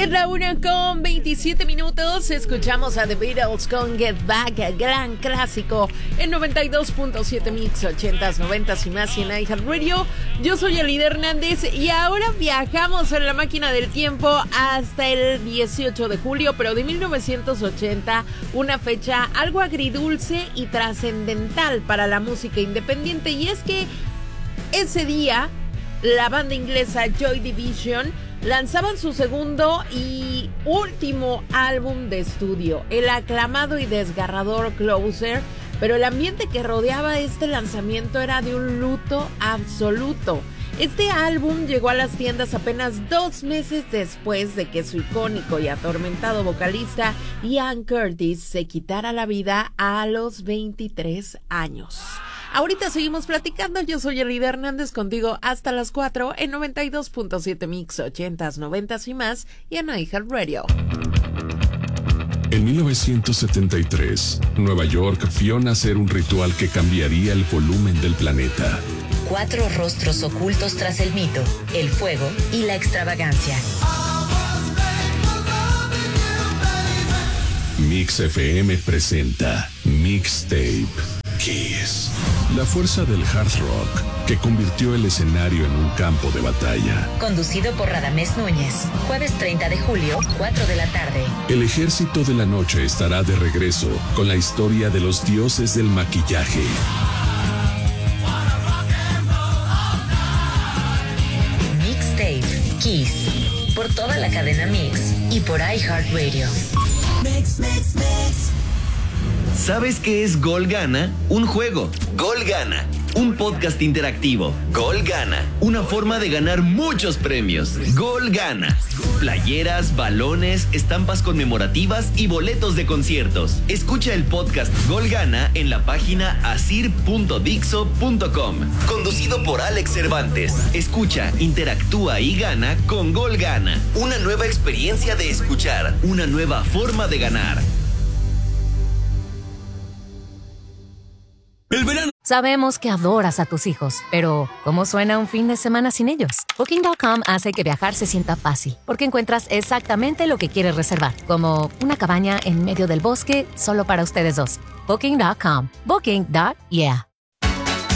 Es la 1:27. Escuchamos a The Beatles con Get Back, gran clásico en 92.7 Mix, 80s, 90s y más y en iHeartRadio. Yo soy Elida Hernández y ahora viajamos en la máquina del tiempo hasta el 18 de julio, pero de 1980, una fecha algo agridulce y trascendental para la música independiente, y es que ese día la banda inglesa Joy Division lanzaban su segundo y último álbum de estudio, el aclamado y desgarrador Closer, pero el ambiente que rodeaba este lanzamiento era de un luto absoluto. Este álbum llegó a las tiendas apenas 2 meses después de que su icónico y atormentado vocalista Ian Curtis se quitara la vida a los 23 años. Ahorita seguimos platicando. Yo soy Elida Hernández, contigo hasta las 4 en 92.7 Mix, 80s, 90s y más y en iHeartRadio. En 1973, Nueva York vio nacer un ritual que cambiaría el volumen del planeta. 4 rostros ocultos tras el mito, el fuego y la extravagancia. Mix FM presenta Mixtape Kiss. La fuerza del hard rock que convirtió el escenario en un campo de batalla. Conducido por Radamés Núñez. Jueves 30 de julio, 4 de la tarde. El ejército de la noche estará de regreso con la historia de los dioses del maquillaje. Mixtape Kiss. Por toda la cadena Mix y por iHeartRadio. Mix, mix, mix. ¿Sabes qué es Gol Gana? Un juego. Gol Gana. Un podcast interactivo. Gol Gana. Una forma de ganar muchos premios. Gol Gana. Playeras, balones, estampas conmemorativas y boletos de conciertos. Escucha el podcast Gol Gana en la página asir.dixo.com. Conducido por Alex Cervantes. Escucha, interactúa y gana con Gol Gana. Una nueva experiencia de escuchar. Una nueva forma de ganar. El verano. Sabemos que adoras a tus hijos, pero ¿cómo suena un fin de semana sin ellos? Booking.com hace que viajar se sienta fácil, porque encuentras exactamente lo que quieres reservar, como una cabaña en medio del bosque solo para ustedes dos. Booking.com. Booking.yeah.